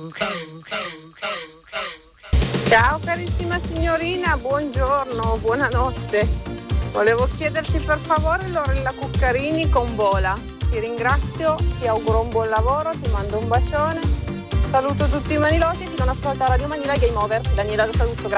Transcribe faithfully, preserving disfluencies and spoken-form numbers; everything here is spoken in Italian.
Ciao carissima signorina, buongiorno, buonanotte. Volevo chiederti per favore Lorella Cuccarini con Vola. Ti ringrazio, ti auguro un buon lavoro, ti mando un bacione. Saluto tutti i manilosi e chi non ascolta Radio Manila Game Over. Daniela lo saluto, grazie.